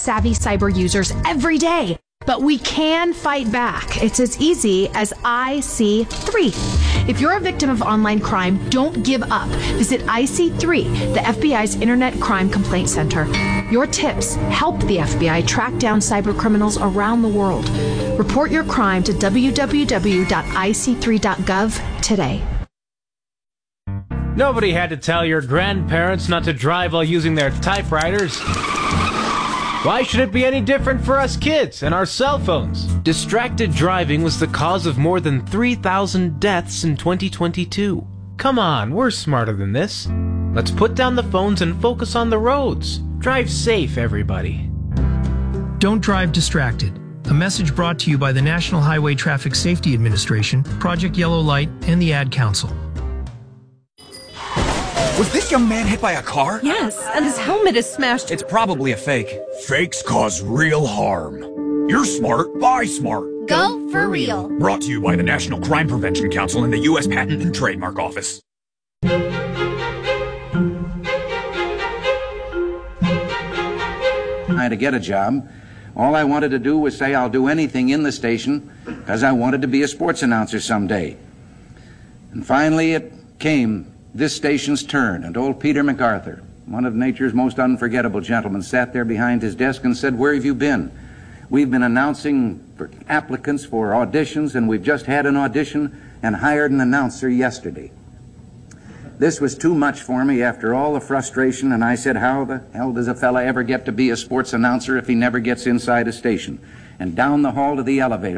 savvy cyber users every day. But we can fight back. It's as easy as IC3. If you're a victim of online crime, don't give up. Visit IC3, the FBI's Internet Crime Complaint Center. Your tips help the FBI track down cyber criminals around the world. Report your crime to www.ic3.gov today. Nobody had to tell your grandparents not to drive while using their typewriters. Why should it be any different for us kids and our cell phones? Distracted driving was the cause of more than 3,000 deaths in 2022. Come on, we're smarter than this. Let's put down the phones and focus on the roads. Drive safe, everybody. Don't drive distracted. A message brought to you by the National Highway Traffic Safety Administration, Project Yellow Light, and the Ad Council. Was this young man hit by a car? Yes, and his helmet is smashed. It's probably a fake. Fakes cause real harm. You're smart, buy smart. Go for real. Brought to you by the National Crime Prevention Council and the U.S. Patent and Trademark Office. I had to get a job. All I wanted to do was say I'll do anything in the station because I wanted to be a sports announcer someday. And finally it came. This station's turn, and old Peter MacArthur, one of nature's most unforgettable gentlemen, sat there behind his desk and said, "Where have you been? We've been announcing for applicants for auditions, and we've just had an audition and hired an announcer yesterday." This was too much for me after all the frustration, and I said, how the hell does a fella ever get to be a sports announcer if he never gets inside a station? And down the hall to the elevator.